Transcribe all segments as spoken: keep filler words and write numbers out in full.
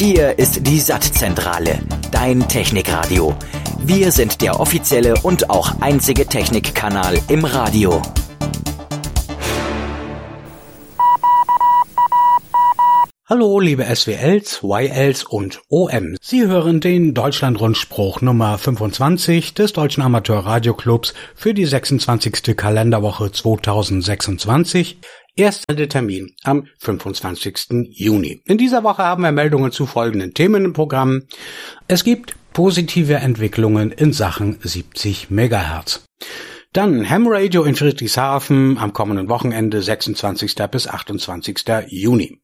Hier ist die S A T-Zentrale, dein Technikradio. Wir sind der offizielle und auch einzige Technikkanal im Radio. Hallo liebe S W Ls, Y Ls und O Ms. Sie hören den Deutschlandrundspruch Nummer fünfundzwanzig des Deutschen Amateurradioclubs für die sechsundzwanzigste Kalenderwoche zweitausendsechsundzwanzig. Erster Termin am fünfundzwanzigsten Juni. In dieser Woche haben wir Meldungen zu folgenden Themen im Programm. Es gibt positive Entwicklungen in Sachen siebzig Megahertz. Dann Ham Radio in Friedrichshafen am kommenden Wochenende sechsundzwanzigsten bis achtundzwanzigsten Juni.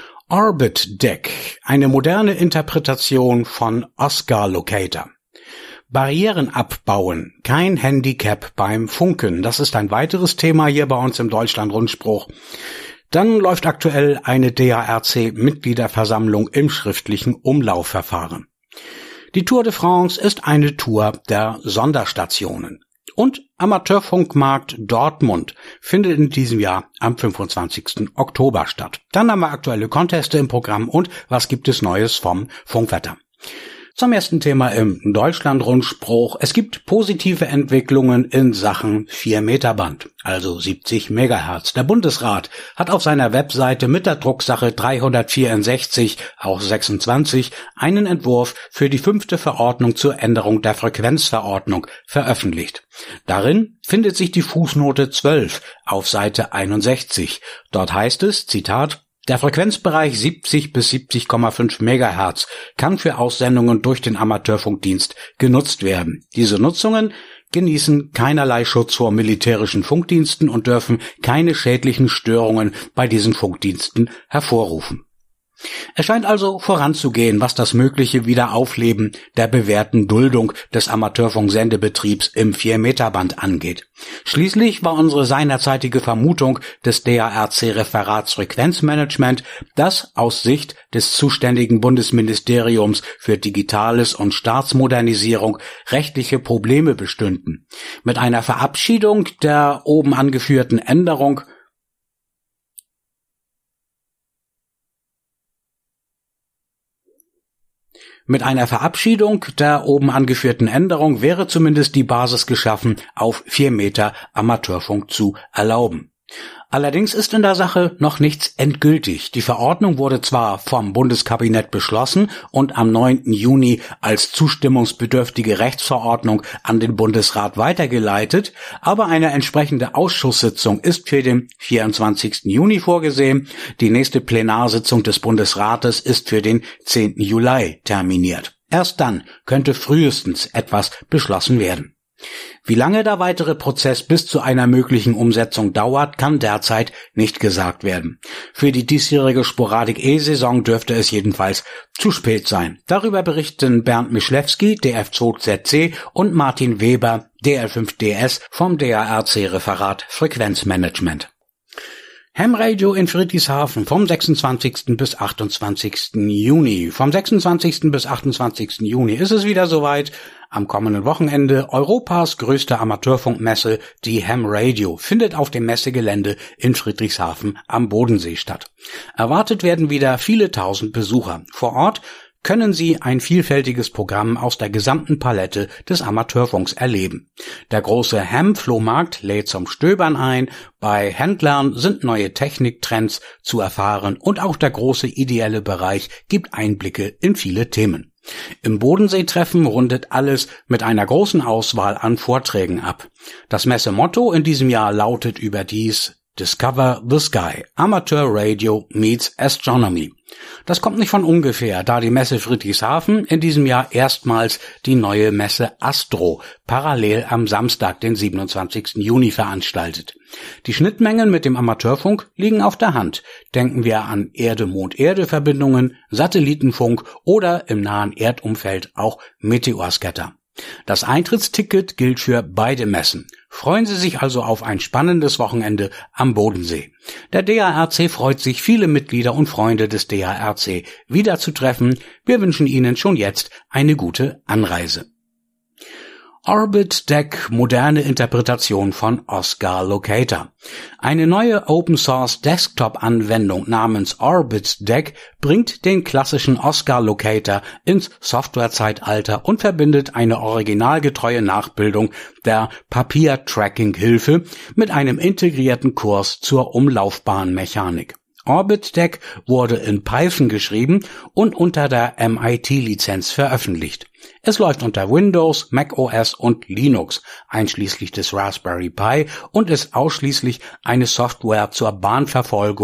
Orbit Deck, eine moderne Interpretation von Oscar Locator. Barrieren abbauen, kein Handicap beim Funken. Das ist ein weiteres Thema hier bei uns im Deutschlandrundspruch. Dann läuft aktuell eine D A R C-Mitgliederversammlung im schriftlichen Umlaufverfahren. Die Tour de France ist eine Tour der Sonderstationen. Und Amateurfunkmarkt Dortmund findet in diesem Jahr am fünfundzwanzigsten Oktober statt. Dann haben wir aktuelle Conteste im Programm und was gibt es Neues vom Funkwetter. Zum ersten Thema im Deutschlandrundspruch. Es gibt positive Entwicklungen in Sachen vier Meter Band, also siebzig Megahertz. Der Bundesrat hat auf seiner Webseite mit der Drucksache dreihundertvierundsechzig, auch sechsundzwanzig, einen Entwurf für die fünfte Verordnung zur Änderung der Frequenzverordnung veröffentlicht. Darin findet sich die Fußnote zwölf auf Seite einundsechzig. Dort heißt es, Zitat, der Frequenzbereich siebzig bis siebzig Komma fünf Megahertz kann für Aussendungen durch den Amateurfunkdienst genutzt werden. Diese Nutzungen genießen keinerlei Schutz vor militärischen Funkdiensten und dürfen keine schädlichen Störungen bei diesen Funkdiensten hervorrufen. Es scheint also voranzugehen, was das mögliche Wiederaufleben der bewährten Duldung des Amateurfunksendebetriebs im vier Meter Band angeht. Schließlich war unsere seinerzeitige Vermutung des D A R C-Referats Frequenzmanagement, dass aus Sicht des zuständigen Bundesministeriums für Digitales und Staatsmodernisierung rechtliche Probleme bestünden. Mit einer Verabschiedung der oben angeführten Änderung Mit einer Verabschiedung der oben angeführten Änderung wäre zumindest die Basis geschaffen, auf vier Meter Amateurfunk zu erlauben. Allerdings ist in der Sache noch nichts endgültig. Die Verordnung wurde zwar vom Bundeskabinett beschlossen und am neunten Juni als zustimmungsbedürftige Rechtsverordnung an den Bundesrat weitergeleitet, aber eine entsprechende Ausschusssitzung ist für den vierundzwanzigsten Juni vorgesehen. Die nächste Plenarsitzung des Bundesrates ist für den zehnten Juli terminiert. Erst dann könnte frühestens etwas beschlossen werden. Wie lange der weitere Prozess bis zu einer möglichen Umsetzung dauert, kann derzeit nicht gesagt werden. Für die diesjährige Sporadik-E-Saison dürfte es jedenfalls zu spät sein. Darüber berichten Bernd Mischlewski, D F zwei Z C, und Martin Weber, D L fünf D S vom D A R C-Referat Frequenzmanagement. Ham Radio in Friedrichshafen vom sechsundzwanzigsten bis achtundzwanzigsten Juni. Vom sechsundzwanzigsten bis achtundzwanzigsten Juni ist es wieder soweit. Am kommenden Wochenende Europas größte Amateurfunkmesse, die Ham Radio, findet auf dem Messegelände in Friedrichshafen am Bodensee statt. Erwartet werden wieder viele tausend Besucher. Vor Ort können Sie ein vielfältiges Programm aus der gesamten Palette des Amateurfunks erleben. Der große Ham-Flohmarkt lädt zum Stöbern ein, bei Händlern sind neue Techniktrends zu erfahren und auch der große ideelle Bereich gibt Einblicke in viele Themen. Im Bodensee-Treffen rundet alles mit einer großen Auswahl an Vorträgen ab. Das Messemotto in diesem Jahr lautet überdies Discover the Sky, Amateur Radio meets Astronomy. Das kommt nicht von ungefähr, da die Messe Friedrichshafen in diesem Jahr erstmals die neue Messe Astro parallel am Samstag, den siebenundzwanzigsten Juni veranstaltet. Die Schnittmengen mit dem Amateurfunk liegen auf der Hand. Denken wir an Erde-Mond-Erde-Verbindungen, Satellitenfunk oder im nahen Erdumfeld auch Meteorscatter. Das Eintrittsticket gilt für beide Messen. Freuen Sie sich also auf ein spannendes Wochenende am Bodensee. Der D A R C freut sich, viele Mitglieder und Freunde des D A R C wiederzutreffen. Wir wünschen Ihnen schon jetzt eine gute Anreise. Orbit-Deck, moderne Interpretation von Oscar Locator. Eine neue Open-Source-Desktop-Anwendung namens Orbit-Deck bringt den klassischen Oscar Locator ins Softwarezeitalter und verbindet eine originalgetreue Nachbildung der Papier-Tracking-Hilfe mit einem integrierten Kurs zur Umlaufbahnmechanik. Orbit-Deck wurde in Python geschrieben und unter der M I T-Lizenz veröffentlicht. Es läuft unter Windows, macOS und Linux, einschließlich des Raspberry Pi, und ist ausschließlich eine Software zur Bahnverfolgung